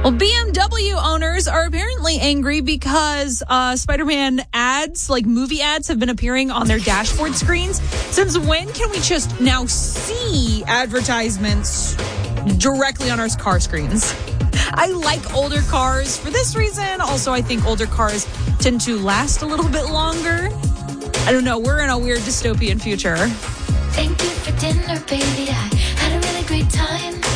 Well, BMW owners are apparently angry because Spider-Man ads, like movie ads, have been appearing on their dashboard screens. Since when can we just now see advertisements directly on our car screens? I like older cars for this reason. Also, I think older cars tend to last a little bit longer. I don't know. We're in a weird dystopian future. Thank you for dinner, baby. I had a really great time.